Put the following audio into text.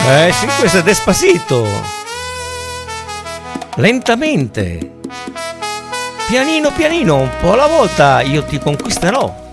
Sì, questo è Despacito. Lentamente, pianino pianino, un po' alla volta io ti conquisterò.